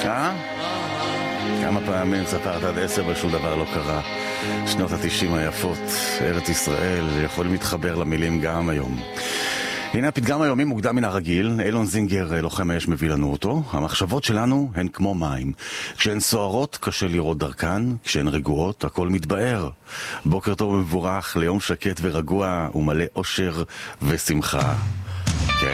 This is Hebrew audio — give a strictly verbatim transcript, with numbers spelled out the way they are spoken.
אה? כמה פעמים ספרת עד עשר ושום דבר לא קרה. שנות התשעים היפות, ארץ ישראל, יכולים להתחבר למילים גם היום. הנה הפתגם היומי מוקדם מן הרגיל, אילון זינגר, לוחם האש, מביא לנו אותו. המחשבות שלנו הן כמו מים. כשהן סוערות קשה לראות דרכן, כשהן רגועות הכל מתבאר. בוקר טוב ומבורך ליום שקט ורגוע ומלא אושר ושמחה.